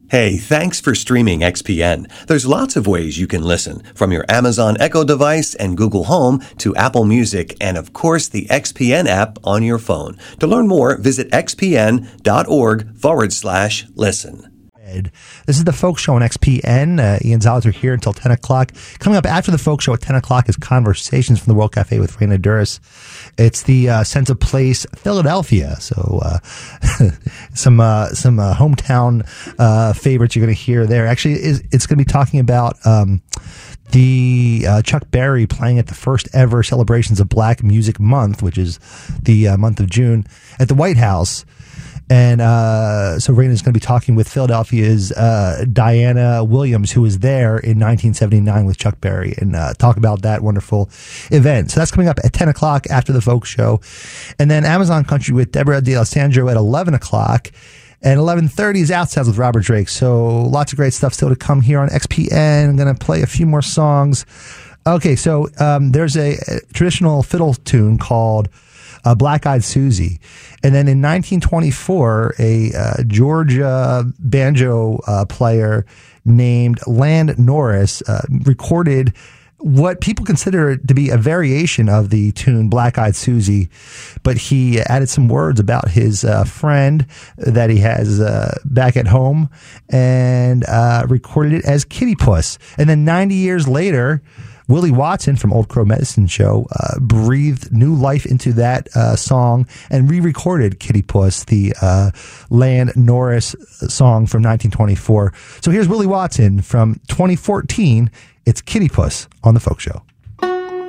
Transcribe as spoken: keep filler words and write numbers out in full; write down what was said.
Hey, thanks for streaming X P N. There's lots of ways you can listen, from your Amazon Echo device and Google Home to Apple Music and, of course, the X P N app on your phone. To learn more, visit xpn.org forward slash listen. This is the Folk Show on X P N. Uh, Ian Zollizer here until ten o'clock. Coming up after the Folk Show at ten o'clock is Conversations from the World Cafe with Raina Duras. It's the uh, Sense of Place Philadelphia. So uh, some uh, some uh, hometown uh, favorites you're going to hear there. Actually, it's, it's going to be talking about um, the uh, Chuck Berry playing at the first ever celebrations of Black Music Month, which is the uh, month of June, at the White House. And uh, so Raina's going to be talking with Philadelphia's uh, Diana Williams, who was there in nineteen seventy-nine with Chuck Berry, and uh, talk about that wonderful event. So that's coming up at ten o'clock after the Folk Show. And then Amazon Country with Deborah D'Alessandro at eleven o'clock. And eleven thirty is Out Sounds with Robert Drake. So lots of great stuff still to come here on X P N. I'm going to play a few more songs. Okay, so um, there's a, a traditional fiddle tune called Uh, Black Eyed Susie. And then in nineteen twenty-four, a uh, Georgia banjo uh, player named Land Norris uh, recorded what people consider to be a variation of the tune Black Eyed Susie, but he added some words about his uh, friend that he has uh, back at home and uh, recorded it as Kitty Puss. And then ninety years later, Willie Watson from Old Crow Medicine Show uh, breathed new life into that uh, song and re-recorded Kitty Puss, the uh, Land Norris song from nineteen twenty-four. So here's Willie Watson from twenty fourteen. It's Kitty Puss on the Folk Show.